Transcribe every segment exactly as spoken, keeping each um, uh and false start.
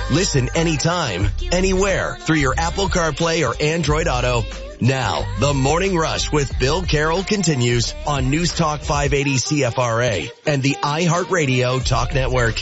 Listen anytime, anywhere through your Apple CarPlay or Android Auto. Now, the Morning Rush with Bill Carroll continues on News Talk five eighty C F R A and the iHeartRadio Talk Network.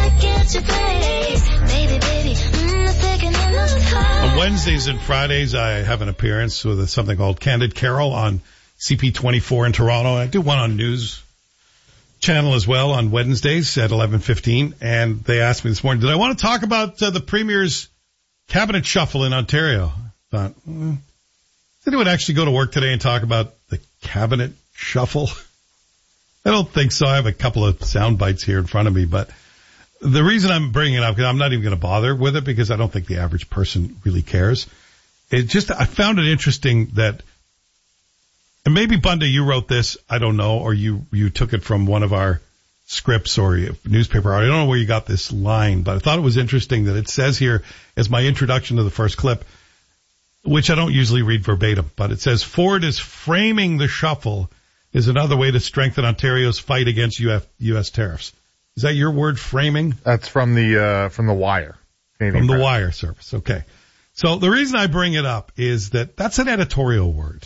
On Wednesdays and Fridays, I have an appearance with something called Candid Carol on C P twenty-four in Toronto. I do one on News Channel as well on Wednesdays at eleven fifteen. And they asked me this morning, did I want to talk about uh, the Premier's cabinet shuffle in Ontario? I thought, mm, does anyone actually go to work today and talk about the cabinet shuffle? I don't think so. I have a couple of sound bites here in front of me, but the reason I'm bringing it up, because I'm not even going to bother with it because I don't think the average person really cares. It just, I found it interesting that, and maybe Bunda, you wrote this, I don't know, or you, you took it from one of our scripts or newspaper. I don't know where you got this line, but I thought it was interesting that it says here as my introduction to the first clip, which I don't usually read verbatim, but it says Ford is framing the shuffle is another way to strengthen Ontario's fight against U S tariffs. Is that your word, framing? That's from the, uh, from the Wire. Canadian from the Press. Wire service. Okay. So the reason I bring it up is that that's an editorial word.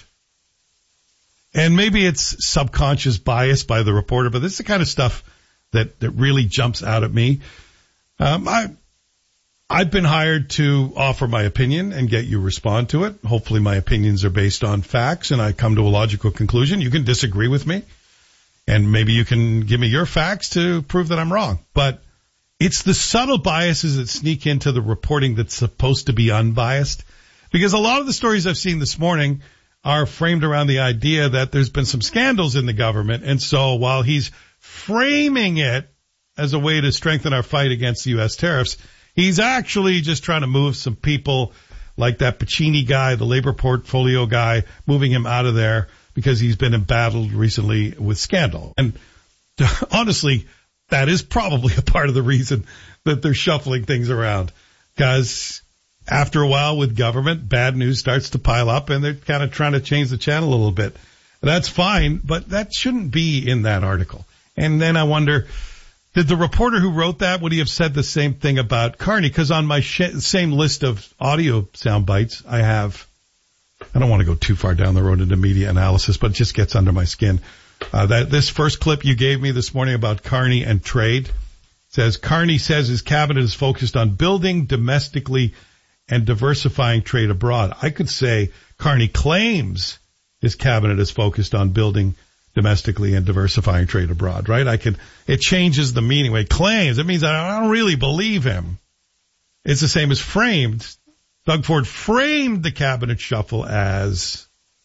And maybe it's subconscious bias by the reporter, but this is the kind of stuff that, that really jumps out at me. Um, I, I've been hired to offer my opinion and get you to respond to it. Hopefully my opinions are based on facts and I come to a logical conclusion. You can disagree with me and maybe you can give me your facts to prove that I'm wrong. But it's the subtle biases that sneak into the reporting that's supposed to be unbiased. Because a lot of the stories I've seen this morning are framed around the idea that there's been some scandals in the government. And so while he's framing it as a way to strengthen our fight against the U S tariffs, he's actually just trying to move some people like that Pacini guy, the labor portfolio guy, moving him out of there because he's been embattled recently with scandal. And honestly, that is probably a part of the reason that they're shuffling things around. Because after a while with government, bad news starts to pile up and they're kind of trying to change the channel a little bit. That's fine, but that shouldn't be in that article. And then I wonder, did the reporter who wrote that, would he have said the same thing about Carney? Because on my sh- same list of audio sound bites, I have, I don't want to go too far down the road into media analysis, but it just gets under my skin. Uh, that this first clip you gave me this morning about Carney and trade says, Carney says his cabinet is focused on building domestically and diversifying trade abroad. I could say Carney claims his cabinet is focused on building domestically and diversifying trade abroad, right? I can, it changes the meaning. When he claims, it means I don't really believe him. It's the same as framed. Doug Ford framed the cabinet shuffle as,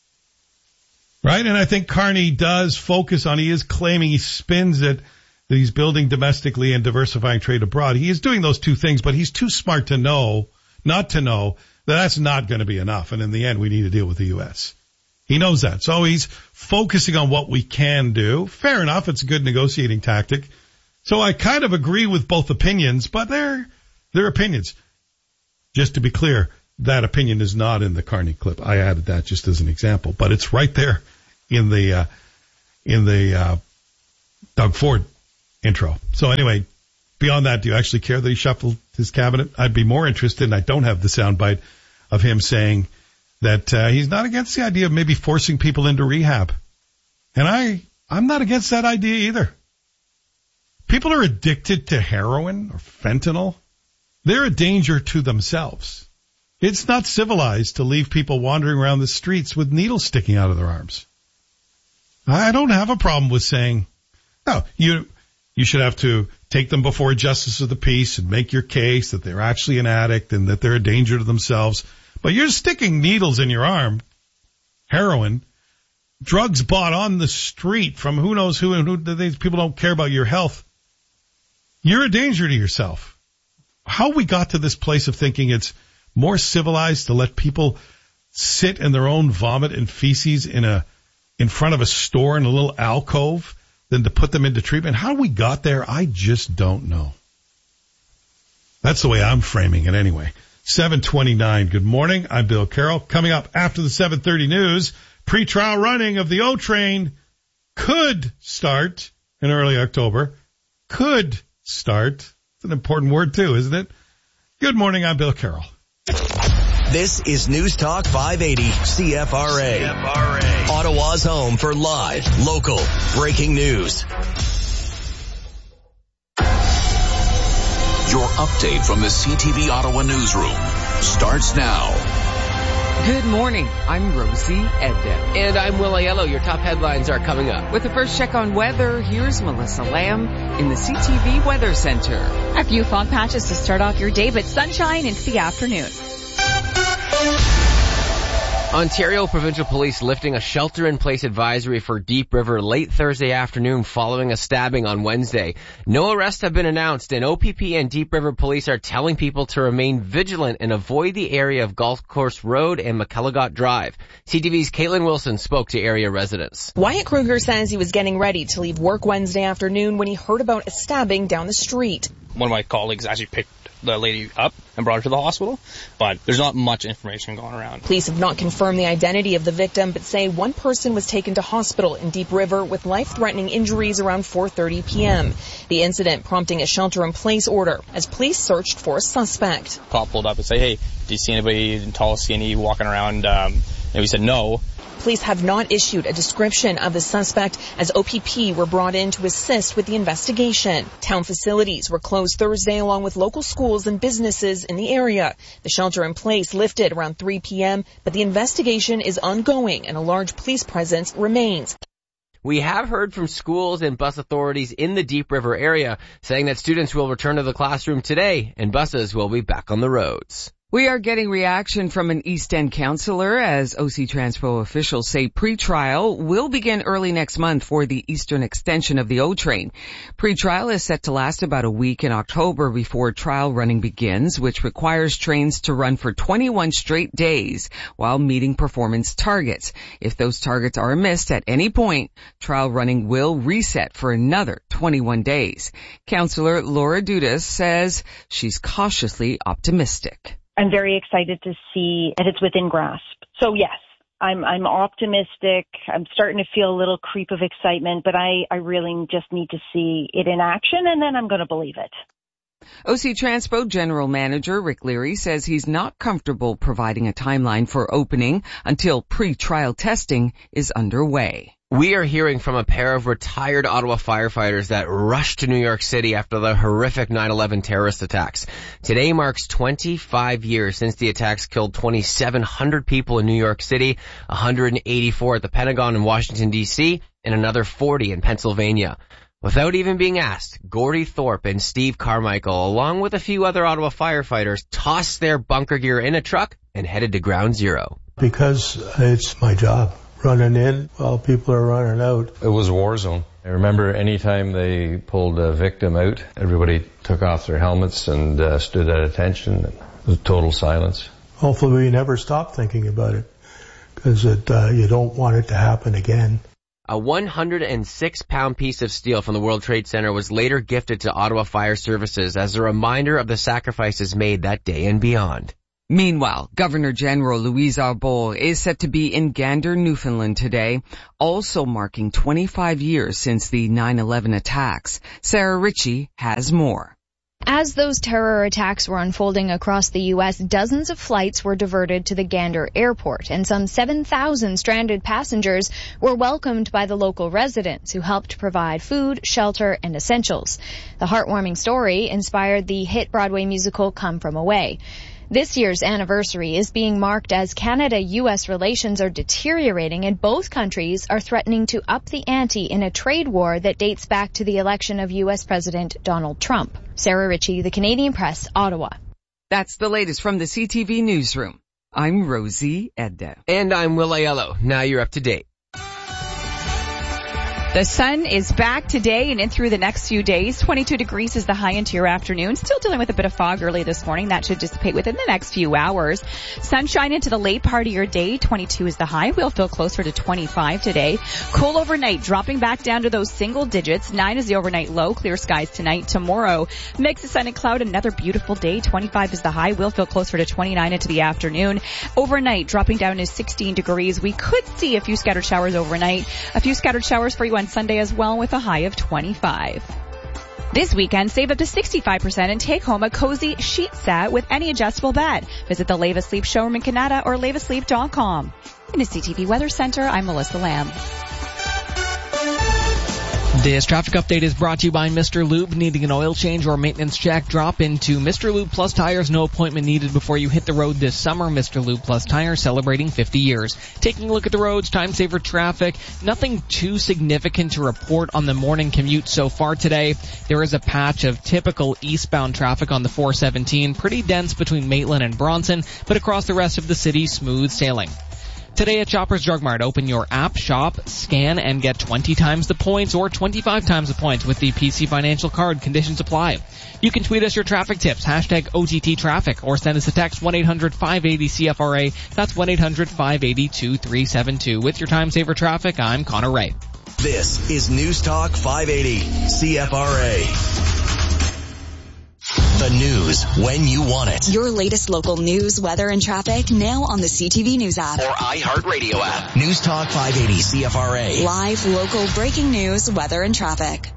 right? And I think Carney does focus on, he is claiming, he spins it, that he's building domestically and diversifying trade abroad. He is doing those two things, but he's too smart to know, not to know, that that's not going to be enough. And in the end, we need to deal with the U S. He knows that. So he's focusing on what we can do. Fair enough. It's a good negotiating tactic. So I kind of agree with both opinions, but they're, they're opinions. Just to be clear, that opinion is not in the Carney clip. I added that just as an example, but it's right there in the, uh, in the, uh, Doug Ford intro. So anyway, beyond that, do you actually care that he shuffled his cabinet? I'd be more interested, and I don't have the soundbite of him saying that uh, he's not against the idea of maybe forcing people into rehab. And I, I'm not against that idea either. People are addicted to heroin or fentanyl. They're a danger to themselves. It's not civilized to leave people wandering around the streets with needles sticking out of their arms. I don't have a problem with saying, no, you, you should have to take them before a justice of the peace and make your case that they're actually an addict and that they're a danger to themselves. But you're sticking needles in your arm, heroin, drugs bought on the street from who knows who, and who these people don't care about your health. You're a danger to yourself. How we got to this place of thinking it's more civilized to let people sit in their own vomit and feces in a, in front of a store in a little alcove than to put them into treatment. How we got there, I just don't know. That's the way I'm framing it anyway. seven twenty-nine. Good morning. I'm Bill Carroll. Coming up after the seven thirty news, pre-trial running of the O train could start in early October. Could start. It's an important word too, isn't it? Good morning, I'm Bill Carroll. This is News Talk five eighty C F R A. C F R A. Ottawa's home for live, local, breaking news. Your update from the C T V Ottawa newsroom starts now. Good morning. I'm Rosie Edda. And I'm Will Aiello. Your top headlines are coming up. With the first check on weather, here's Melissa Lamb in the C T V Weather Center. A few fog patches to start off your day, but sunshine into the afternoon. Ontario Provincial Police lifting a shelter-in-place advisory for Deep River late Thursday afternoon following a stabbing on Wednesday. No arrests have been announced, and O P P and Deep River Police are telling people to remain vigilant and avoid the area of Golf Course Road and McElligott Drive. C T V's Caitlin Wilson spoke to area residents. Wyatt Kruger says he was getting ready to leave work Wednesday afternoon when he heard about a stabbing down the street. One of my colleagues actually picked the lady up and brought her to the hospital, but there's not much information going around. Police have not confirmed the identity of the victim, but say one person was taken to hospital in Deep River with life-threatening injuries around four thirty p.m. The incident prompting a shelter-in-place order as police searched for a suspect. Cop pulled up and said, hey, do you see anybody tall, skinny, walking around? Um, and we said no. Police have not issued a description of the suspect as O P P were brought in to assist with the investigation. Town facilities were closed Thursday along with local schools and businesses in the area. The shelter in place lifted around three p.m., but the investigation is ongoing and a large police presence remains. We have heard from schools and bus authorities in the Deep River area saying that students will return to the classroom today and buses will be back on the roads. We are getting reaction from an East End councillor as O C Transpo officials say pre-trial will begin early next month for the eastern extension of the O-Train. Pre-trial is set to last about a week in October before trial running begins, which requires trains to run for twenty-one straight days while meeting performance targets. If those targets are missed at any point, trial running will reset for another twenty-one days. Councillor Laura Dudas says she's cautiously optimistic. I'm very excited to see that it's within grasp. So yes, I'm I'm optimistic. I'm starting to feel a little creep of excitement, but I, I really just need to see it in action, and then I'm going to believe it. O C Transpo General Manager Rick Leary says he's not comfortable providing a timeline for opening until pre-trial testing is underway. We are hearing from a pair of retired Ottawa firefighters that rushed to New York City after the horrific nine eleven terrorist attacks. Today marks twenty-five years since the attacks killed twenty-seven hundred people in New York City, one hundred eighty-four at the Pentagon in Washington, D C, and another forty in Pennsylvania. Without even being asked, Gordy Thorpe and Steve Carmichael, along with a few other Ottawa firefighters, tossed their bunker gear in a truck and headed to ground zero. Because it's my job. Running in while people are running out. It was a war zone. I remember any time they pulled a victim out, everybody took off their helmets and uh, stood at attention. It was total silence. Hopefully we never stop thinking about it, because it, uh, you don't want it to happen again. A one hundred six pound piece of steel from the World Trade Center was later gifted to Ottawa Fire Services as a reminder of the sacrifices made that day and beyond. Meanwhile, Governor General Louise Arbour is set to be in Gander, Newfoundland today, also marking twenty-five years since the nine eleven attacks. Sarah Ritchie has more. As those terror attacks were unfolding across the U S, dozens of flights were diverted to the Gander airport, and some seven thousand stranded passengers were welcomed by the local residents who helped provide food, shelter, and essentials. The heartwarming story inspired the hit Broadway musical Come From Away. This year's anniversary is being marked as Canada-U S relations are deteriorating and both countries are threatening to up the ante in a trade war that dates back to the election of U S President Donald Trump. Sarah Ritchie, The Canadian Press, Ottawa. That's the latest from the C T V Newsroom. I'm Rosie Edda. And I'm Will Aiello. Now you're up to date. The sun is back today and in through the next few days. twenty-two degrees is the high into your afternoon. Still dealing with a bit of fog early this morning. That should dissipate within the next few hours. Sunshine into the late part of your day. twenty-two is the high. We'll feel closer to twenty-five today. Cool overnight, dropping back down to those single digits. nine is the overnight low. Clear skies tonight. Tomorrow, mix of sun and cloud. Another beautiful day. twenty-five is the high. We'll feel closer to twenty-nine into the afternoon. Overnight, dropping down to sixteen degrees. We could see a few scattered showers overnight. A few scattered showers for you on Sunday as well with a high of twenty-five. This weekend, save up to sixty-five percent and take home a cozy sheet set with any adjustable bed. Visit the Leva Sleep showroom in Canada or leva sleep dot com. In the C T V Weather Center, I'm Melissa Lamb. This traffic update is brought to you by Mister Lube. Needing an oil change or maintenance check? Drop into Mister Lube Plus Tires. No appointment needed before you hit the road this summer. Mister Lube Plus Tires celebrating fifty years. Taking a look at the roads, time saver traffic. Nothing too significant to report on the morning commute so far today. There is a patch of typical eastbound traffic on the four seventeen. Pretty dense between Maitland and Bronson, but across the rest of the city, smooth sailing. Today at Shoppers Drug Mart, open your app, shop, scan, and get twenty times the points or twenty-five times the points with the P C Financial Card. Conditions apply. You can tweet us your traffic tips, hashtag O T T traffic, or send us a text one eight hundred five eighty C F R A. That's one eight hundred five eight zero two three seven two. With your time saver traffic, I'm Connor Ray. This is News Talk five eighty C F R A. The news when you want it. Your latest local news, weather, and traffic now on the C T V News app. Or iHeartRadio app. News Talk five eighty C F R A. Live, local, breaking news, weather, and traffic.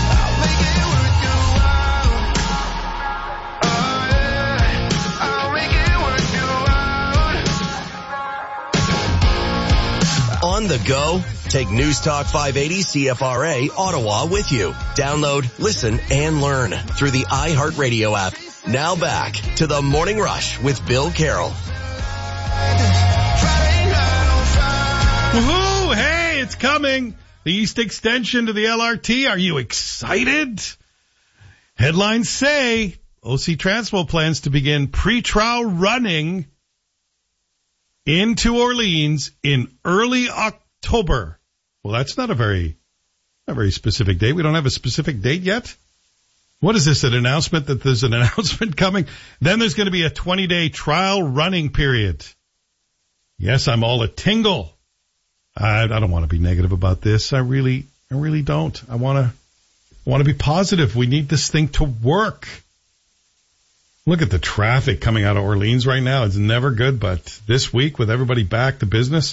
On the go? Take News Talk five eighty C F R A Ottawa with you. Download, listen, and learn through the iHeartRadio app. Now back to the Morning Rush with Bill Carroll. Woohoo! Hey, it's coming. The East Extension to the L R T. Are you excited? Headlines say O C Transpo plans to begin pre-trial running into Orleans in early October. Well, that's not a very, not a very specific date. We don't have a specific date yet. What is this, an announcement that there's an announcement coming? Then there's going to be a twenty-day trial running period. Yes, I'm all a tingle. I, I don't want to be negative about this. I really, I really don't. I want to, I want to be positive. We need this thing to work. Look at the traffic coming out of Orleans right now. It's never good, but this week with everybody back to business,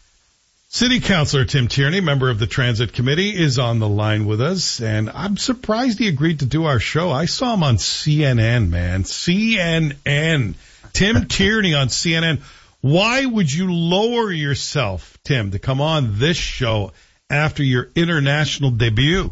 City Councilor Tim Tierney, member of the Transit Committee, is on the line with us, and I'm surprised he agreed to do our show. I saw him on C N N, man. C N N. Tim Tierney on C N N. Why would you lower yourself, Tim, to come on this show after your international debut?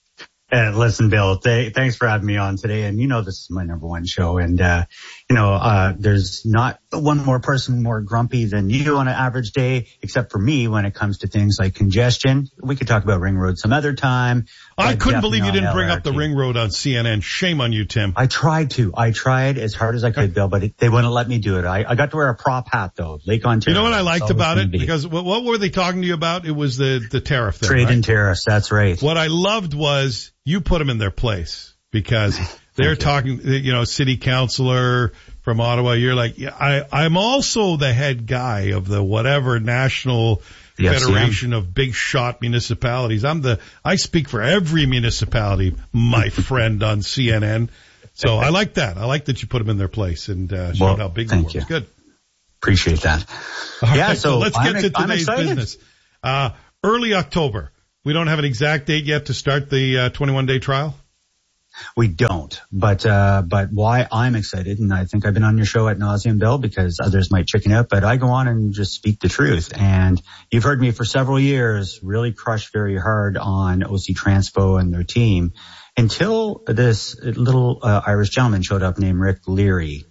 Uh, listen, Bill, th- thanks for having me on today. And you know this is my number one show. And, uh, you know, uh, there's not one more person more grumpy than you on an average day, except for me when it comes to things like congestion. We could talk about Ring Road some other time. I couldn't believe you didn't bring up the Ring Road on C N N. Shame on you, Tim. I tried to. I tried as hard as I could, Bill, but it, they wouldn't let me do it. I, I got to wear a prop hat, though. Lake Ontario. You know what I liked about it? Be. Because what, what were they talking to you about? It was the, the tariff thing, Trade right? and tariffs, that's right. What I loved was you put them in their place because they're talking, you know, city councilor from Ottawa. You're like, yeah, I, I'm also the head guy of the whatever national yes, federation yeah. of big shot municipalities. I'm the, I speak for every municipality, my friend on C N N. So I like that. I like that you put them in their place and uh, showed well, how big they were. It's good. Appreciate that. All yeah, right, so, so let's I'm, get to today's business. Uh, early October. We don't have an exact date yet to start the uh, twenty-one day trial? We don't, but uh but why I'm excited, and I think I've been on your show at nauseam, Bill, because others might chicken out, but I go on and just speak the truth. And you've heard me for several years really crush very hard on O C Transpo and their team until this little uh, Irish gentleman showed up named Rick Leary.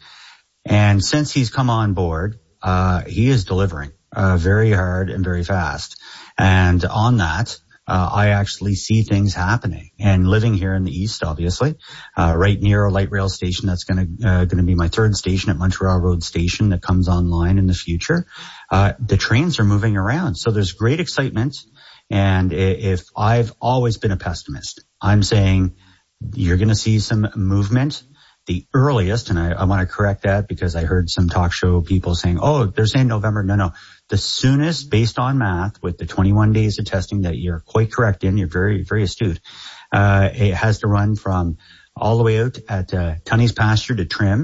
And since he's come on board, uh he is delivering uh very hard and very fast. And on that, Uh, I actually see things happening, and living here in the East, obviously, uh, right near a light rail station that's going to, uh, going to be my third station at Montreal Road Station that comes online in the future. Uh, the trains are moving around. So there's great excitement. And if I've always been a pessimist, I'm saying you're going to see some movement. The earliest, and I, I want to correct that because I heard some talk show people saying, oh, they're saying November. No, no. The soonest, based on math, with the twenty-one days of testing that you're quite correct in, you're very, very astute, uh, it has to run from all the way out at uh, Tunney's pasture to Trim.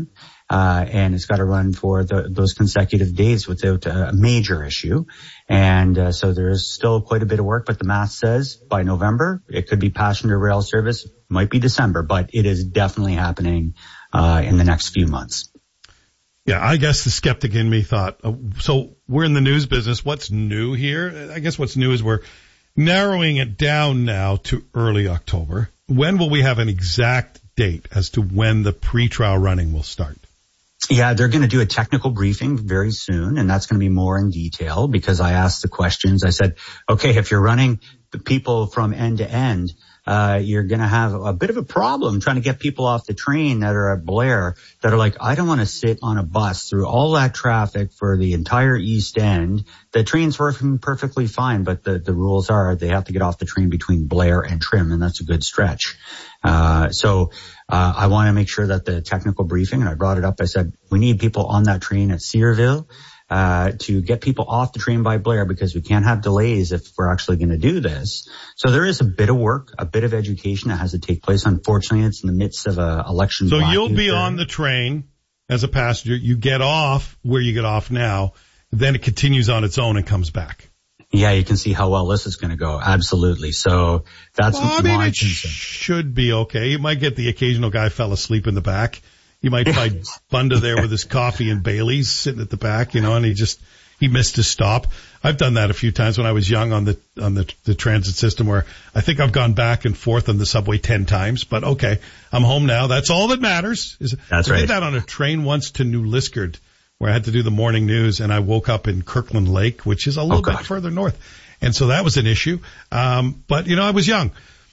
Uh, and it's got to run for the, those consecutive days without a major issue. And uh, so there is still quite a bit of work, but the math says by November, it could be passenger rail service, might be December, but it is definitely happening uh, in the next few months. Yeah, I guess the skeptic in me thought, uh, so we're in the news business. What's new here? I guess what's new is we're narrowing it down now to early October. When will we have an exact date as to when the pre-trial running will start? Yeah, they're going to do a technical briefing very soon, and that's going to be more in detail because I asked the questions. I said, okay, if you're running the people from end to end, uh, you're going to have a bit of a problem trying to get people off the train that are at Blair that are like, I don't want to sit on a bus through all that traffic for the entire East End. The train's working perfectly fine, but the, the rules are they have to get off the train between Blair and Trim, and that's a good stretch. Uh, so, uh, I want to make sure that the technical briefing, and I brought it up, I said, we need people on that train at Searville, uh, to get people off the train by Blair because we can't have delays if we're actually going to do this. So there is a bit of work, a bit of education that has to take place. Unfortunately, it's in the midst of a election. So you'll be on the train as a passenger. You get off where you get off now, then it continues on its own and comes back. Yeah, you can see how well this is going to go. Absolutely. So that's well, I mean, my it concern. Should be okay. You might get the occasional guy fell asleep in the back. You might find Bunda there with his coffee and Bailey's sitting at the back, you know, and he just, he missed his stop. I've done that a few times when I was young on the, on the, the transit system where I think I've gone back and forth on the subway ten times, but okay, I'm home now. That's all that matters. Is, That's I right. did that on a train once to New Liskeard where I had to do the morning news and I woke up in Kirkland Lake, which is a little Oh, bit further north. And so that was an issue. Um, but you know, I was young.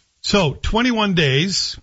So twenty-one days.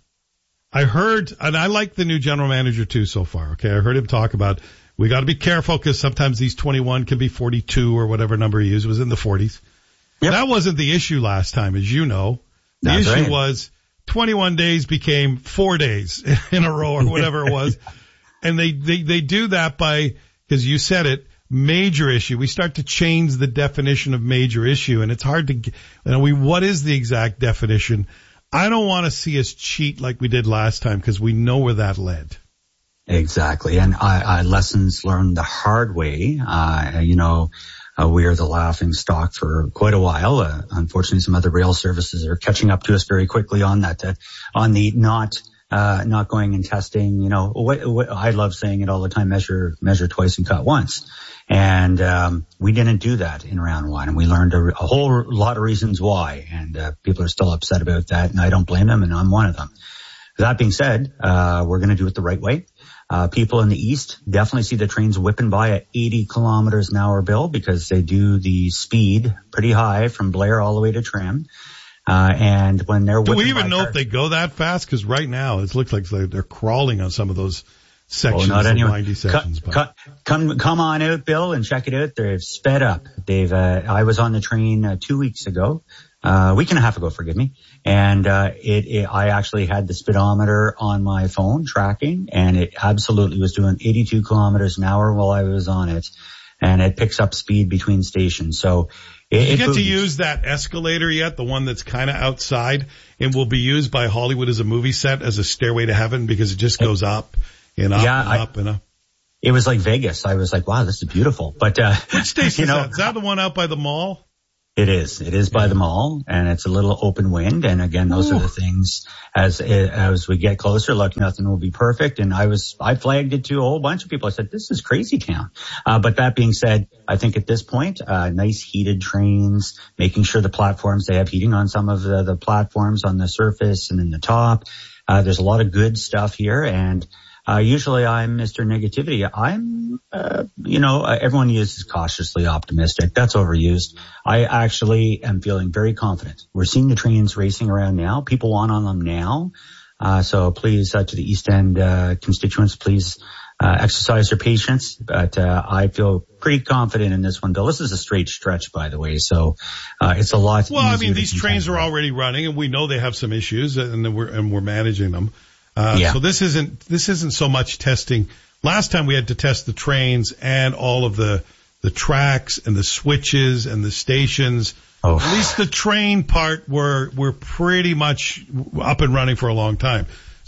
I heard, and I like the new general manager too so far. Okay. I heard him talk about we got to be careful because sometimes these twenty-one can be forty-two or whatever number he used. It was in the forties. Yep. That wasn't the issue last time, as you know. The That's issue right. was twenty-one days became four days in a row or whatever it was. And they, they, they do that by, because you said it, major issue. We start to change the definition of major issue, and it's hard to get, you know, we, what is the exact definition? I don't want to see us cheat like we did last time because we know where that led. Exactly. And I, I lessons learned the hard way. Uh, you know, uh, we are the laughing stock for quite a while. Uh, unfortunately, some other rail services are catching up to us very quickly on that, uh, on the not, uh, not going and testing. You know, what, what, I love saying it all the time, measure, measure twice and cut once. And, um, we didn't do that in round one, and we learned a, a whole lot of reasons why. And, uh, people are still upset about that, and I don't blame them, and I'm one of them. That being said, uh, we're going to do it the right way. Uh, people in the east definitely see the trains whipping by at eighty kilometers an hour, Bill, because they do the speed pretty high from Blair all the way to Trim. Uh, and when they're Do whipping we even by know cars, if they go that fast? Because right now it looks like they're, they're crawling on some of those sections, oh, not the anyway. windy sections. Come, come, come on out, Bill, and check it out. They've sped up. They've. Uh, I was on the train uh, two weeks ago, a uh, week and a half ago, forgive me. And uh, it, it, I actually had the speedometer on my phone tracking, and it absolutely was doing eighty-two kilometers an hour while I was on it, and it picks up speed between stations. So. Did you it get moves. to use that escalator yet? The one that's kind of outside and will be used by Hollywood as a movie set as a stairway to heaven because it just goes up and up yeah, and I, up and up. It was like Vegas. I was like, wow, this is beautiful. But, uh, Which station you know, is that? Is that the one out by the mall? It is. It is by the mall, and it's a little open wind. And again, those Ooh. are the things as as we get closer, look, nothing will be perfect. And I was, I flagged it to a whole bunch of people. I said, this is crazy town. Uh, but that being said, I think at this point, uh, nice heated trains, making sure the platforms, they have heating on some of the, the platforms on the surface and in the top. Uh, there's a lot of good stuff here. And Uh, usually I'm Mister Negativity. I'm, uh, you know, uh, everyone uses cautiously optimistic. That's overused. I actually am feeling very confident. We're seeing the trains racing around now. People want on them now. Uh, so please, uh, to the East End, uh, constituents, please, uh, exercise your patience. But, uh, I feel pretty confident in this one, Bill. This is a straight stretch, by the way. So, uh, it's a lot. Well, I mean, these trains are already running, and we know they have some issues, and we're, and we're managing them. Uh, yeah. So this isn't, this isn't so much testing. Last time we had to test the trains and all of the, the tracks and the switches and the stations. Oh. At least the train part were, were pretty much up and running for a long time.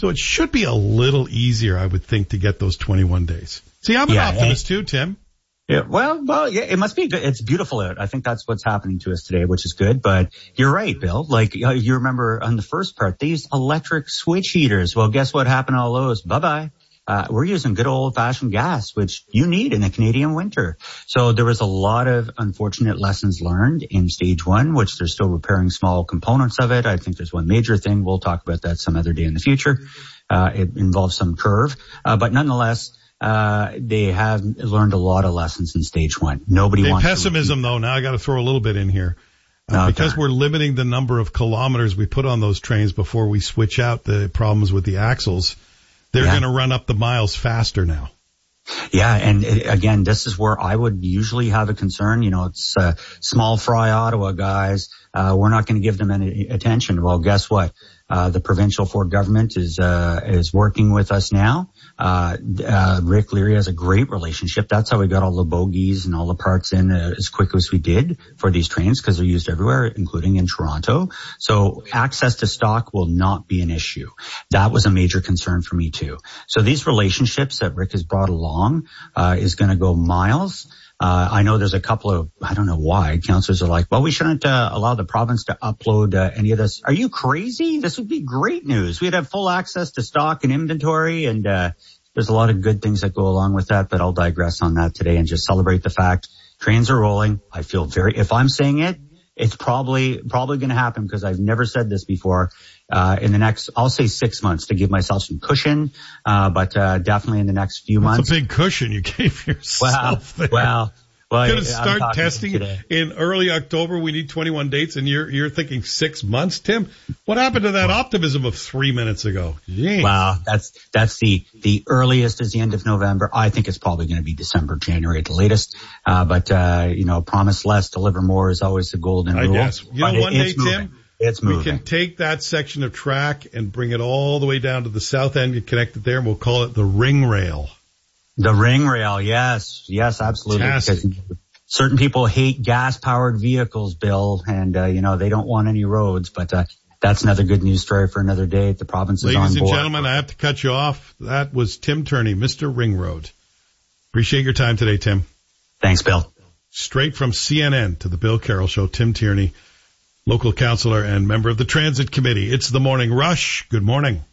So it should be a little easier, I would think, to get those twenty-one days. See, I'm an Yeah, optimist too, Tim. Yeah, well, well, yeah, it must be good. It's beautiful out. I think that's what's happening to us today, which is good. But you're right, Bill. Like, uh, you remember on the first part, these electric switch heaters. Well, guess what happened to all those? Bye-bye. Uh, we're using good old-fashioned gas, which you need in the Canadian winter. So there was a lot of unfortunate lessons learned in stage one, which they're still repairing small components of it. I think there's one major thing. We'll talk about that some other day in the future. Uh, it involves some curve. Uh, but nonetheless, Uh, they have learned a lot of lessons in stage one. Nobody hey, wants pessimism, though. Now I got to throw a little bit in here. Uh, Okay. Because we're limiting the number of kilometers we put on those trains before we switch out the problems with the axles, they're Yeah. going to run up the miles faster now. Yeah, and it, again, this is where I would usually have a concern. You know, it's uh, small fry Ottawa guys. Uh, we're not going to give them any attention. Well, guess what? Uh, the provincial Ford government is uh, is working with us now. Uh, uh, Rick Leary has a great relationship. That's how we got all the bogies and all the parts in uh, as quick as we did for these trains, because they're used everywhere, including in Toronto. So access to stock will not be an issue. That was a major concern for me too. So these relationships that Rick has brought along uh, is going to go miles. Uh, I know there's a couple of, I don't know why, councillors are like, well, we shouldn't uh, allow the province to upload uh, any of this. Are you crazy? This would be great news. We'd have full access to stock and inventory, and uh, there's a lot of good things that go along with that, but I'll digress on that today and just celebrate the fact trains are rolling. I feel very, if I'm saying it, it's probably, probably going to happen, because I've never said this before. Uh, in the next, I'll say six months to give myself some cushion, uh, but uh, definitely in the next few months. It's a big cushion you gave yourself Well, there. well, well. Going to I'm start talking testing today. in early October. We need twenty-one dates, and you're you're thinking six months, Tim. What happened to that optimism of three minutes ago? Jeez. Wow, that's that's the the earliest is the end of November. I think it's probably going to be December, January at the latest. Uh, but uh, you know, promise less, deliver more is always the golden I rule. guess. You But know, it- one day, it's moving. Tim, It's we moving. can take that section of track and bring it all the way down to the south end and connect it there, and we'll call it the ring rail. The ring rail, yes, yes, absolutely. Fantastic. Because certain people hate gas-powered vehicles, Bill, and uh, you know they don't want any roads. But uh, that's another good news story for another day. The province is Ladies on and board. gentlemen, I have to cut you off. That was Tim Turney, Mister Ring Road. Appreciate your time today, Tim. Thanks, Bill. Straight from C N N to the Bill Carroll Show, Tim Tierney, local councillor and member of the Transit Committee. It's the Morning Rush. Good morning.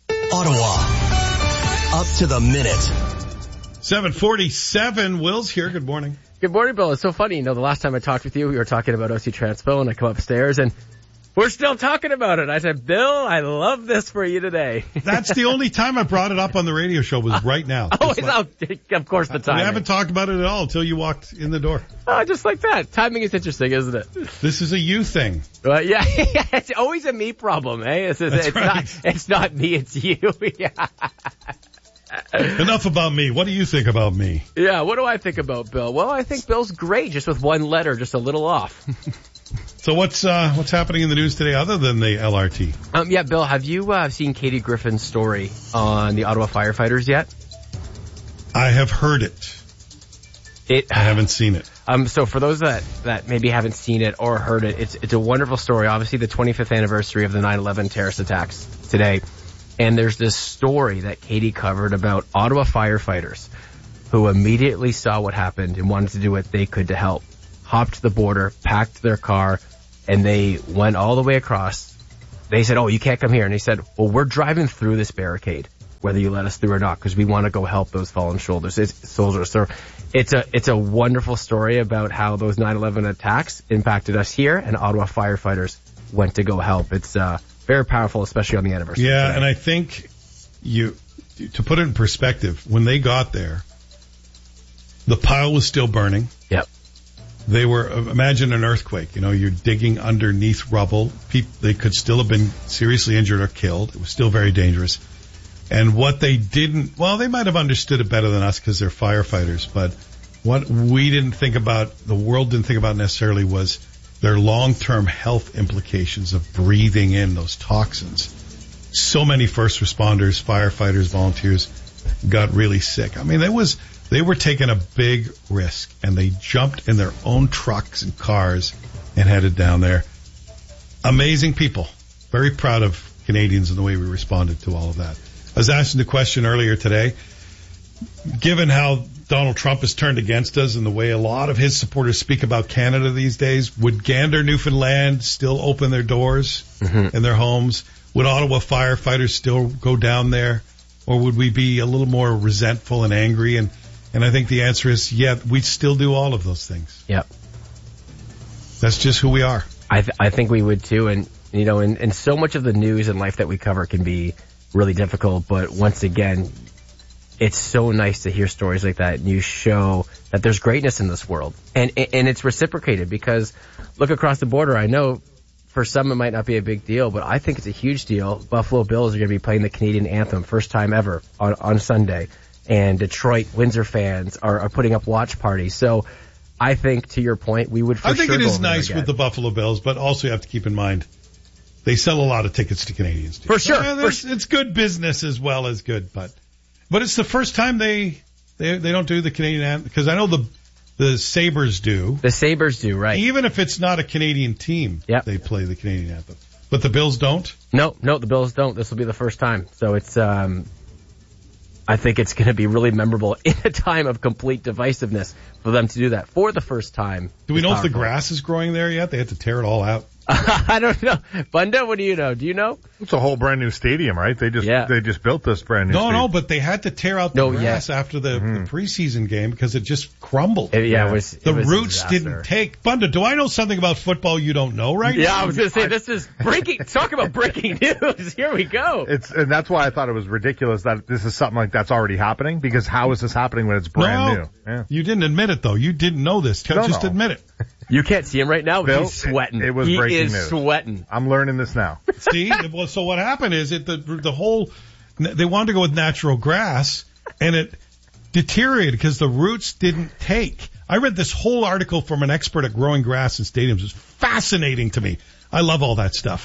Ottawa, up to the minute. seven forty-seven. Will's here. Good morning. Good morning, Bill. It's so funny. You know, the last time I talked with you, we were talking about O C Transpo, and I come upstairs, and we're still talking about it. I said, Bill, I love this for you today. That's the only time I brought it up on the radio show was right now. Oh, Just it's like- out. Of course, the we timing. haven't talked about it at all until you walked in the door. Oh, just like that. Timing is interesting, isn't it? This is a you thing. Well, yeah, it's always a me problem, eh? It's, it's, That's it's right. not, it's not me, it's you. yeah. Enough about me. What do you think about me? Yeah, what do I think about Bill? Well, I think Bill's great, just with one letter, just a little off. So what's uh, what's happening in the news today other than the L R T? Um, yeah, Bill, have you uh, seen Katie Griffin's story on the Ottawa firefighters yet? I have heard it. It. I haven't seen it. Um, so for those that, that maybe haven't seen it or heard it, it's it's a wonderful story. Obviously, the twenty-fifth anniversary of the nine eleven terrorist attacks today. And there's this story that Katie covered about Ottawa firefighters who immediately saw what happened and wanted to do what they could to help. Hopped the border, packed their car, and they went all the way across. They said, oh, you can't come here. And they said, well, we're driving through this barricade, whether you let us through or not, because we want to go help those fallen soldiers. It's, soldiers. So it's a, it's a wonderful story about how those nine eleven attacks impacted us here, and Ottawa firefighters went to go help. It's, uh, very powerful, especially on the anniversary. Yeah, today. and I think you, to put it in perspective, when they got there, the pile was still burning. Yep. They were, imagine an earthquake, you know, you're digging underneath rubble. People, they could still have been seriously injured or killed. It was still very dangerous. And what they didn't, well, they might have understood it better than us because they're firefighters, but what we didn't think about, the world didn't think about necessarily was their long-term health implications of breathing in those toxins. So many first responders, firefighters, volunteers got really sick. I mean, it was, they were taking a big risk, and they jumped in their own trucks and cars and headed down there. Amazing people. Very proud of Canadians and the way we responded to all of that. I was asking the question earlier today, given how Donald Trump has turned against us and the way a lot of his supporters speak about Canada these days, would Gander, Newfoundland still open their doors mm-hmm. and their homes? Would Ottawa firefighters still go down there? Or would we be a little more resentful and angry? And, and I think the answer is, yeah, we'd still do all of those things. Yep. That's just who we are. I th- I think we would too. And, you know, and, and so much of the news and life that we cover can be really difficult. But once again, it's so nice to hear stories like that, and you show that there's greatness in this world. And and it's reciprocated, because look across the border. I know for some it might not be a big deal, but I think it's a huge deal. Buffalo Bills are going to be playing the Canadian anthem, first time ever, on, on Sunday. And Detroit, Windsor fans are, are putting up watch parties. So I think, to your point, we would for I think sure it go is over nice there with the Buffalo Bills, but also you have to keep in mind they sell a lot of tickets to Canadians too. For sure. So, yeah, for it's good business as well as good, but but it's the first time they they they don't do the Canadian anthem, because I know the the Sabres do. The Sabres do, right? Even if it's not a Canadian team, yep. they play the Canadian anthem. But the Bills don't? No, no, the Bills don't. This will be the first time. So it's um I think it's going to be really memorable in a time of complete divisiveness for them to do that for the first time. Do we know powerful. if the grass is growing there yet? They had to tear it all out. I don't know. Bunda, what do you know? Do you know? It's a whole brand new stadium, right? They just yeah. they just built this brand new no, stadium. No, but they had to tear out the no, grass yeah. after the, mm-hmm. the preseason game because it just crumbled. It, yeah, it was, the it was roots didn't take. Bunda, do I know something about football you don't know right yeah, now? Yeah, I was going to say, I, this is breaking, talk about breaking news. Here we go. It's, and that's why I thought it was ridiculous that this is something like that's already happening, because how is this happening when it's brand no, new? Yeah. You didn't admit it though. You didn't know this. No, just no. admit it. You can't see him right now, but Bill, he's sweating. It, it was he breaking is news. sweating. I'm learning this now. See, well, so what happened is it the the whole they wanted to go with natural grass, and it deteriorated because the roots didn't take. I read this whole article from an expert at growing grass in stadiums. It was fascinating to me. I love all that stuff.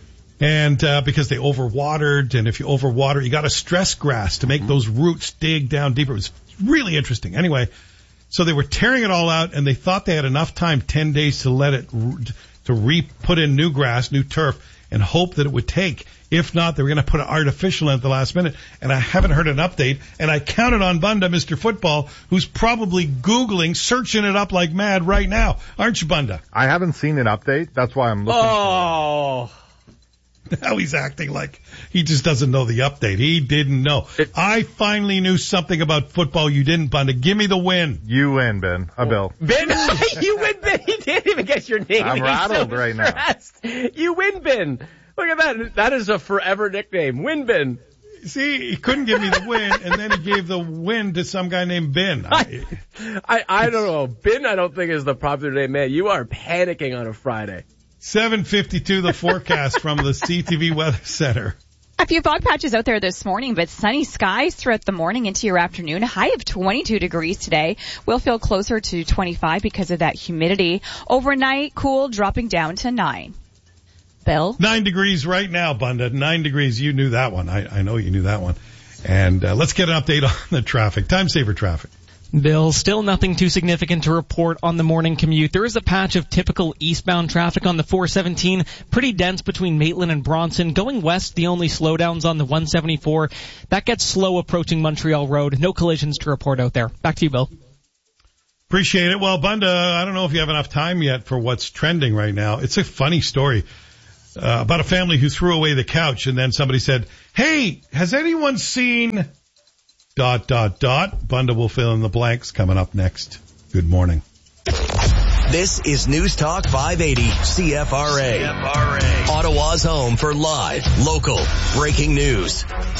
And uh, because they overwatered, and if you overwater, you got to stress grass to make mm-hmm. those roots dig down deeper. It was really interesting. Anyway, so they were tearing it all out, and they thought they had enough time, ten days, to let it to re-put in new grass, new turf, and hope that it would take. If not, they were going to put an artificial in at the last minute, and I haven't heard an update. And I counted on Bunda, Mister Football, who's probably Googling, searching it up like mad right now. Aren't you, Bunda? I haven't seen an update. That's why I'm looking oh. for it. Now he's acting like he just doesn't know the update. He didn't know. It, I finally knew something about football you didn't, Bunda. Give me the win. You win, Ben. A Bill. Ben, you win, Ben. He didn't even get your name. I'm He's rattled so right stressed. now. You win, Ben. Look at that. That is a forever nickname. Win, Ben. See, he couldn't give me the win, and then he gave the win to some guy named Ben. I, I, I don't know. Ben, I don't think is the popular name, man. You are panicking on a Friday. seven fifty-two, the forecast from the C T V Weather Center. A few fog patches out there this morning, but sunny skies throughout the morning into your afternoon. A high of twenty-two degrees today. We'll feel closer to twenty-five because of that humidity. Overnight, cool, dropping down to nine. Bill? Nine degrees right now, Bunda. Nine degrees. You knew that one. I, I know you knew that one. And uh, let's get an update on the traffic. Time saver traffic. Bill, still nothing too significant to report on the morning commute. There is a patch of typical eastbound traffic on the four seventeen, pretty dense between Maitland and Bronson. Going west, the only slowdowns on the one seventy-four. That gets slow approaching Montreal Road. No collisions to report out there. Back to you, Bill. Appreciate it. Well, Bunda, I don't know if you have enough time yet for what's trending right now. It's a funny story uh, about a family who threw away the couch, and then somebody said, hey, has anyone seen... Dot, dot, dot. Bunda will fill in the blanks coming up next. Good morning. This is News Talk five eighty C F R A. C F R A. Ottawa's home for live, local, breaking news.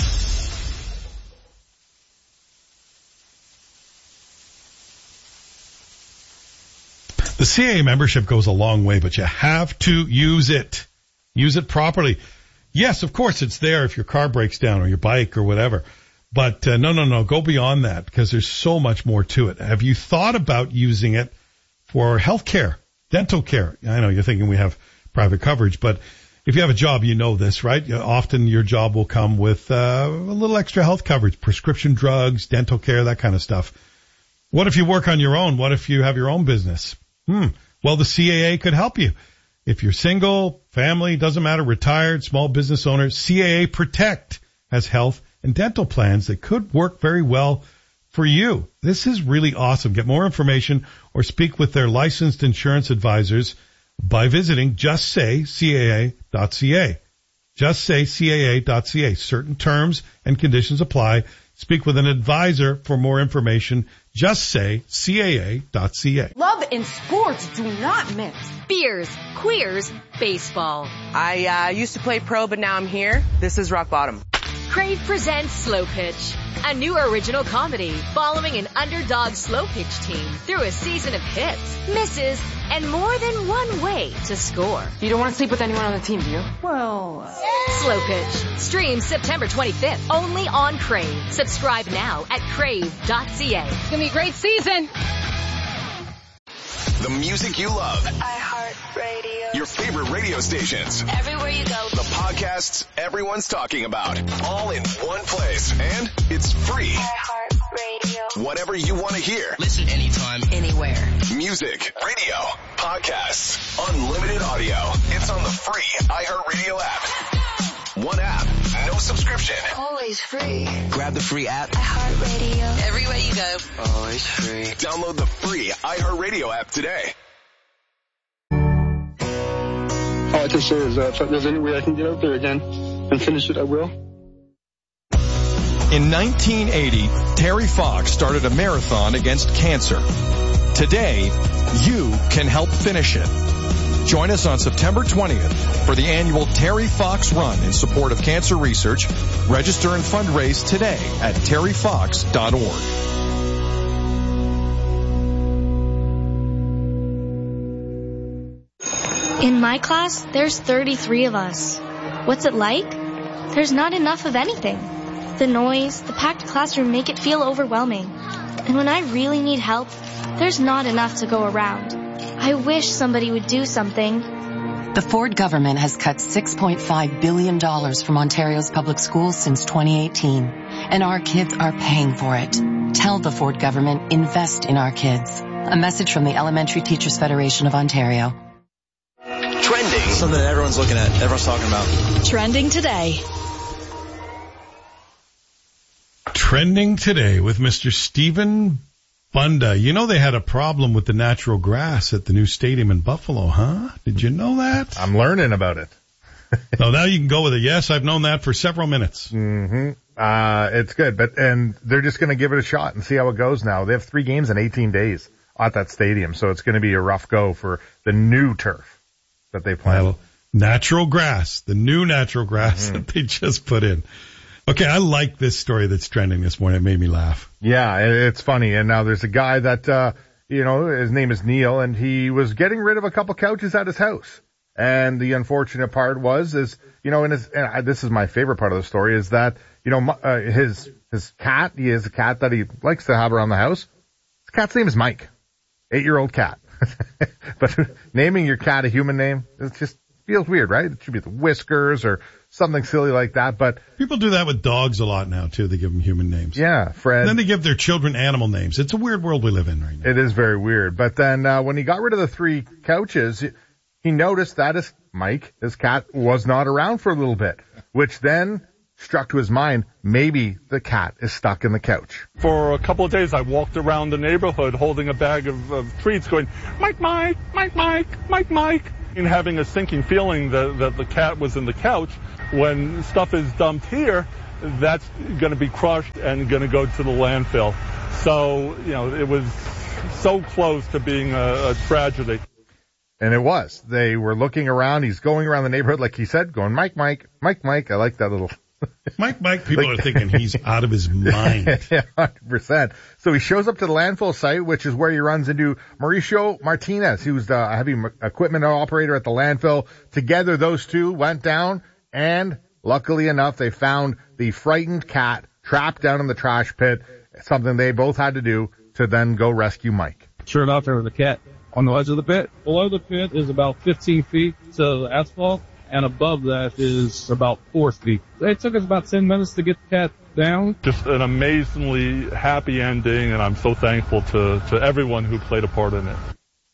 The C A A membership goes a long way, but you have to use it. Use it properly. Yes, of course, it's there if your car breaks down or your bike or whatever. But uh, no, no, no, go beyond that because there's so much more to it. Have you thought about using it for health care, dental care? I know you're thinking we have private coverage, but if you have a job, you know this, right? Often your job will come with uh, a little extra health coverage, prescription drugs, dental care, that kind of stuff. What if you work on your own? What if you have your own business? Hmm. Well, the C A A could help you. If you're single, family, doesn't matter, retired, small business owner, C A A Protect has health and dental plans that could work very well for you. This is really awesome. Get more information or speak with their licensed insurance advisors by visiting just say C A A dot C A. just say C A A dot C A. Certain terms and conditions apply. Speak with an advisor for more information. Just say C A A dot C A. Love and sports do not mix. Beers, queers, baseball. I uh, used to play pro, but now I'm here. This is rock bottom. Crave presents Slow Pitch, a new original comedy following an underdog slow pitch team through a season of hits, misses, and more than one way to score. You don't want to sleep with anyone on the team, do you? Well, uh... Slow Pitch streams September twenty-fifth only on Crave. Subscribe now at crave dot C A. It's gonna be a great season. The music you love. iHeartRadio. Your favorite radio stations. Everywhere you go. The podcasts everyone's talking about. All in one place. And it's free. iHeartRadio. Whatever you want to hear. Listen anytime, anywhere. Music, radio, podcasts, unlimited audio. It's on the free iHeartRadio app. One app, no subscription. Always free. Grab the free app. iHeartRadio. Everywhere you go. Always free. Download the free iHeartRadio app today. All I can say is uh, if there's any way I can get out there again and finish it, I will. In nineteen eighty, Terry Fox started a marathon against cancer. Today, you can help finish it. Join us on September twentieth for the annual Terry Fox Run in support of cancer research. Register and fundraise today at terry fox dot org. In my class, there's thirty-three of us. What's it like? There's not enough of anything. The noise, the packed classroom make it feel overwhelming. And when I really need help, there's not enough to go around. I wish somebody would do something. The Ford government has cut six point five billion dollars from Ontario's public schools since twenty eighteen, and our kids are paying for it. Tell the Ford government, invest in our kids. A message from the Elementary Teachers Federation of Ontario. Trending. Something that everyone's looking at, everyone's talking about. Trending today. Trending today with Mister Stephen Bunda. You know they had a problem with the natural grass at the new stadium in Buffalo, huh? Did you know that? I'm learning about it. So now you can go with it. Yes, I've known that for several minutes. Mm-hmm. Uh, it's good, but, and they're just going to give it a shot and see how it goes now. They have three games in eighteen days at that stadium, so it's going to be a rough go for the new turf that they plan. Well, natural grass, the new natural grass mm-hmm. that they just put in. Okay, I like this story that's trending this morning. It made me laugh. Yeah, it's funny. And now there's a guy that, uh, you know, his name is Neil, and he was getting rid of a couple couches at his house. And the unfortunate part was, is, you know, and, his, and I, this is my favorite part of the story, is that, you know, uh, his, his cat, he has a cat that he likes to have around the house. His cat's name is Mike. Eight-year-old cat. But naming your cat a human name, it just feels weird, right? It should be the Whiskers or something silly like that. But people do that with dogs a lot now, too. They give them human names. Yeah, Fred. And then they give their children animal names. It's a weird world we live in right now. It is very weird. But then uh, when he got rid of the three couches, he noticed that his Mike, his cat, was not around for a little bit, which then struck to his mind, maybe the cat is stuck in the couch. For a couple of days, I walked around the neighborhood holding a bag of, of treats going, Mike, Mike, Mike, Mike, Mike, Mike, and having a sinking feeling that, that the cat was in the couch. When stuff is dumped here, that's going to be crushed and going to go to the landfill. So, you know, it was so close to being a, a tragedy. And it was. They were looking around. He's going around the neighborhood, like he said, going, Mike, Mike, Mike, Mike. I like that little... Mike, Mike, people like, are thinking he's out of his mind. Yeah, one hundred percent. So he shows up to the landfill site, which is where he runs into Mauricio Martinez, who's the heavy equipment operator at the landfill. Together, those two went down, and luckily enough, they found the frightened cat trapped down in the trash pit, something they both had to do to then go rescue Mike. Sure enough, there was a cat on the edge of the pit. Below the pit is about fifteen feet to the asphalt, and above that is about four feet. It took us about ten minutes to get the cat down. Just an amazingly happy ending, and I'm so thankful to, to everyone who played a part in it.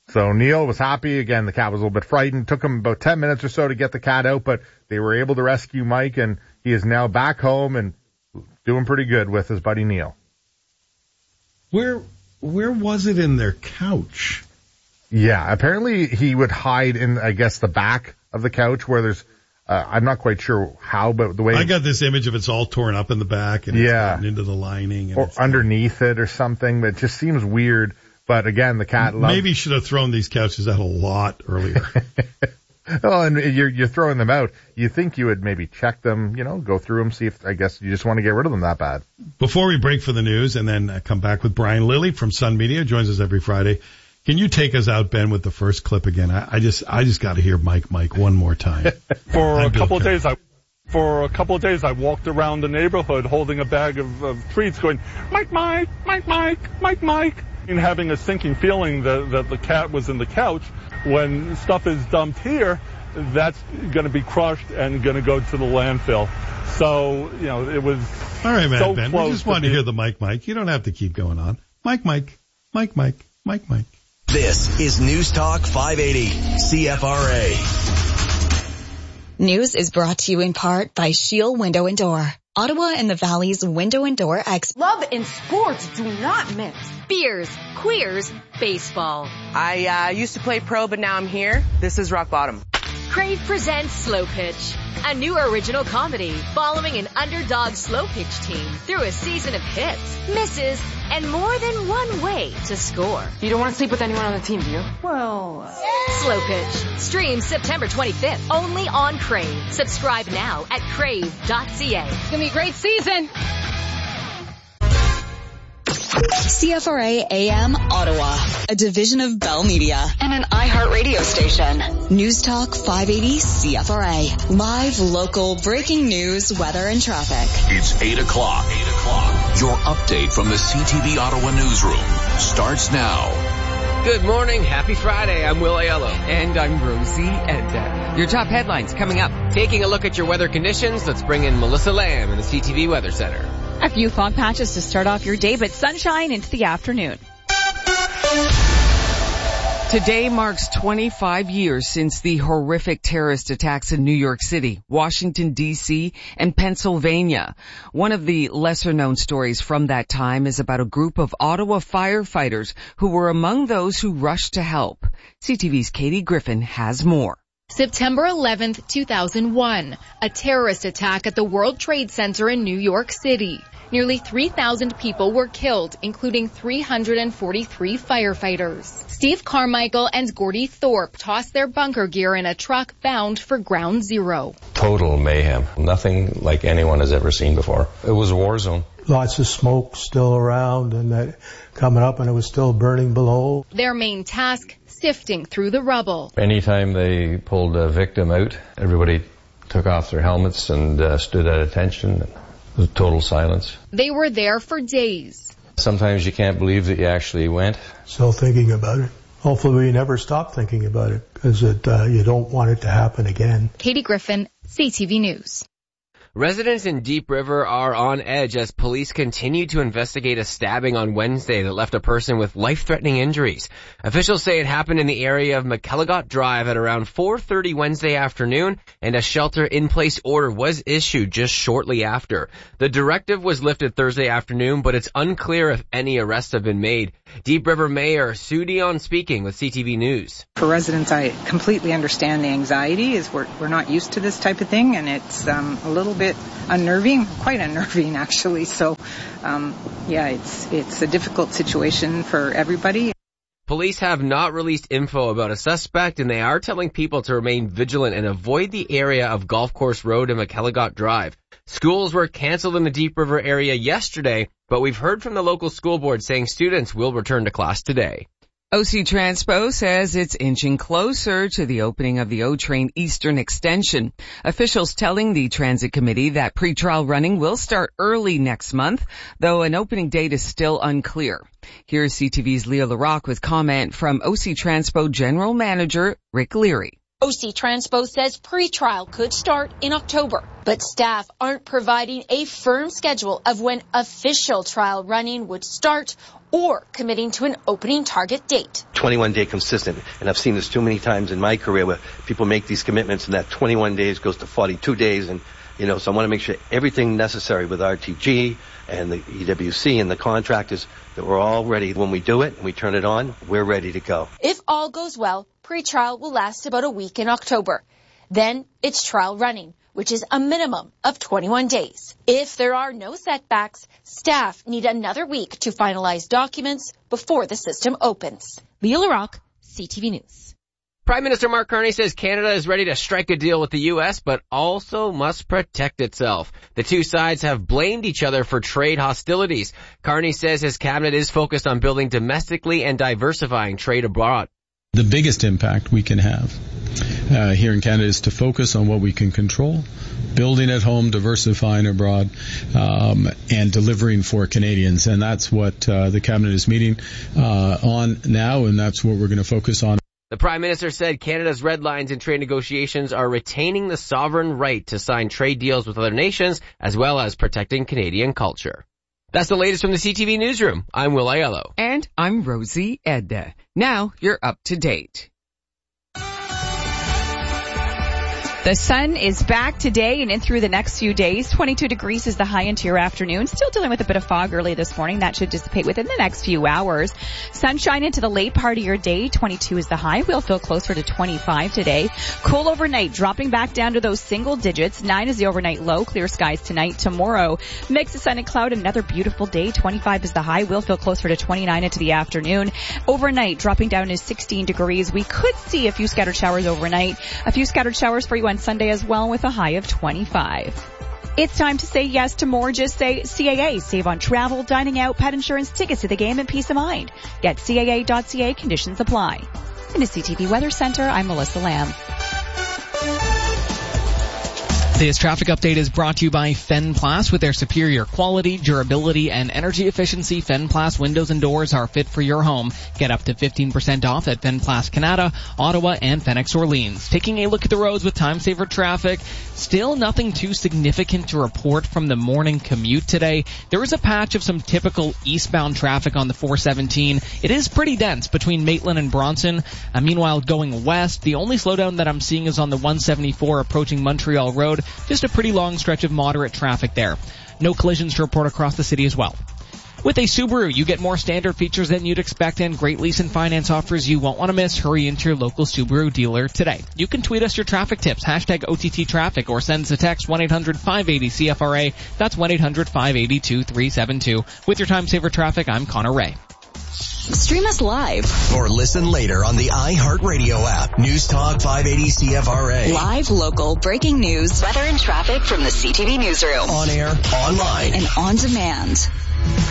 So Neil was happy. Again, the cat was a little bit frightened. Took him about ten minutes or so to get the cat out, but they were able to rescue Mike, and he is now back home and doing pretty good with his buddy Neil. Where where was it in their couch? Yeah, apparently he would hide in, I guess, the back of the couch where there's, uh, I'm not quite sure how, but the way... I got this image of it's all torn up in the back and yeah. it's gotten into the lining. And or it's underneath it or something, but it just seems weird. But again, the cat loves... Maybe should have thrown these couches out a lot earlier. Oh, and you're, you're throwing them out. You think you would maybe check them, you know, go through them, see if, I guess you just want to get rid of them that bad. Before we break for the news and then uh, come back with Brian Lilly from Sun Media, joins us every Friday. Can you take us out, Ben, with the first clip again? I, I just, I just got to hear Mike, Mike one more time. For I'm a Bill couple of Kerr. days, I, for a couple of days, I walked around the neighborhood holding a bag of, of treats going, Mike, Mike, Mike, Mike, Mike, Mike. And having a sinking feeling that, that the cat was in the couch. When stuff is dumped here, that's going to be crushed and going to go to the landfill. So, you know, it was all right, man, so Ben. close We just wanted to be- hear the Mike, Mike. You don't have to keep going on. Mike, Mike, Mike, Mike, Mike, Mike. This is News Talk five eighty C F R A. News is brought to you in part by Shield Window and Door, Ottawa and the Valley's window and door expert. Love and sports do not mix. Beers, queers, baseball. I uh, used to play pro, but now I'm here. This is Rock Bottom. Crave presents Slow Pitch, a new original comedy following an underdog slow pitch team through a season of hits, misses, and more than one way to score. You don't want to sleep with anyone on the team, do you? Well, uh... Slow Pitch streams September twenty-fifth only on Crave. Subscribe now at crave dot c a. It's gonna be a great season. C F R A A M Ottawa, a division of Bell Media and an iHeartRadio station. News Talk five eighty C F R A. Live, local, breaking news, weather, and traffic. It's eight o'clock. eight o'clock. Your update from the C T V Ottawa newsroom starts now. Good morning. Happy Friday. I'm Will Aiello. And I'm Rosie Edda. Your top headlines coming up. Taking a look at your weather conditions, let's bring in Melissa Lamb in the C T V Weather Center. A few fog patches to start off your day, but sunshine into the afternoon. Today marks twenty-five years since the horrific terrorist attacks in New York City, Washington, D C, and Pennsylvania. One of the lesser-known stories from that time is about a group of Ottawa firefighters who were among those who rushed to help. C T V's Katie Griffin has more. September eleventh, two thousand one, a terrorist attack at the World Trade Center in New York City. Nearly three thousand people were killed, including three hundred forty-three firefighters. Steve Carmichael and Gordy Thorpe tossed their bunker gear in a truck bound for Ground Zero. Total mayhem. Nothing like anyone has ever seen before. It was a war zone. Lots of smoke still around and that coming up, and it was still burning below. Their main task, sifting through the rubble. Anytime they pulled a victim out, everybody took off their helmets and uh, stood at attention. It was total silence. They were there for days. Sometimes you can't believe that you actually went. Still thinking about it. Hopefully we never stop thinking about it, because it, uh, you don't want it to happen again. Katie Griffin, C T V News. Residents in Deep River are on edge as police continue to investigate a stabbing on Wednesday that left a person with life-threatening injuries. Officials say it happened in the area of McElligott Drive at around four thirty Wednesday afternoon, and a shelter-in-place order was issued just shortly after. The directive was lifted Thursday afternoon, but it's unclear if any arrests have been made. Deep River Mayor Sue Dion speaking with C T V News. For residents, I completely understand the anxiety. Is we're we're not used to this type of thing, and it's um, a little bit unnerving, quite unnerving actually. So, um, yeah, it's it's a difficult situation for everybody. Police have not released info about a suspect, and they are telling people to remain vigilant and avoid the area of Golf Course Road and McElligott Drive. Schools were canceled in the Deep River area yesterday, but we've heard from the local school board saying students will return to class today. O C Transpo says it's inching closer to the opening of the O-Train Eastern Extension. Officials telling the Transit Committee that pre-trial running will start early next month, though an opening date is still unclear. Here's C T V's Leah LaRocque with comment from O C Transpo General Manager Rick Leary. O C Transpo says pre-trial could start in October, but staff aren't providing a firm schedule of when official trial running would start or committing to an opening target date. twenty-one day consistent, and I've seen this too many times in my career where people make these commitments and that twenty-one days goes to forty-two days, and you know, so I want to make sure everything necessary with R T G and the E W C and the contractors that we're all ready when we do it and we turn it on, we're ready to go. If all goes well, pre-trial will last about a week in October. Then it's trial running, which is a minimum of twenty-one days. If there are no setbacks, staff need another week to finalize documents before the system opens. Leah LaRocque, C T V News. Prime Minister Mark Carney says Canada is ready to strike a deal with the U S, but also must protect itself. The two sides have blamed each other for trade hostilities. Carney says his cabinet is focused on building domestically and diversifying trade abroad. The biggest impact we can have uh, here in Canada is to focus on what we can control, building at home, diversifying abroad, um, and delivering for Canadians. And that's what uh, the cabinet is meeting uh, on now, and that's what we're going to focus on. The Prime Minister said Canada's red lines in trade negotiations are retaining the sovereign right to sign trade deals with other nations, as well as protecting Canadian culture. That's the latest from the C T V Newsroom. I'm Will Aiello. And I'm Rosie Edda. Now you're up to date. The sun is back today and in through the next few days. twenty-two degrees is the high into your afternoon. Still dealing with a bit of fog early this morning. That should dissipate within the next few hours. Sunshine into the late part of your day. twenty-two is the high. We'll feel closer to twenty-five today. Cool overnight, dropping back down to those single digits. nine is the overnight low. Clear skies tonight. Tomorrow, mix of sun and cloud. Another beautiful day. twenty-five is the high. We'll feel closer to twenty-nine into the afternoon. Overnight, dropping down to sixteen degrees. We could see a few scattered showers overnight. A few scattered showers for you on Sunday as well, with a high of twenty-five. It's time to say yes to more. Just say C A A. Save on travel, dining out, pet insurance, tickets to the game, and peace of mind. Get C A A dot C A. Conditions apply. In the C T V Weather Center, I'm Melissa Lamb. This traffic update is brought to you by Fenplas. With their superior quality, durability, and energy efficiency, Fenplas windows and doors are fit for your home. Get up to fifteen percent off at Fenplas Canada, Ottawa, and Phoenix Orleans. Taking a look at the roads with time saver traffic, still nothing too significant to report from the morning commute today. There is a patch of some typical eastbound traffic on the four seventeen. It is pretty dense between Maitland and Bronson. Uh, meanwhile, going west, the only slowdown that I'm seeing is on the one seventy-four approaching Montreal Road. Just a pretty long stretch of moderate traffic there. No collisions to report across the city as well. With a Subaru, you get more standard features than you'd expect and great lease and finance offers you won't want to miss. Hurry into your local Subaru dealer today. You can tweet us your traffic tips, hashtag O T T traffic, or send us a text one eight hundred five eighty C F R A. That's one eight hundred five eighty two three seven two. With your time saver traffic, I'm Connor Ray. Stream us live or listen later on the iHeartRadio app. News Talk five eighty C F R A. Live, local, breaking news, weather and traffic from the C T V Newsroom. On air, online, and on demand.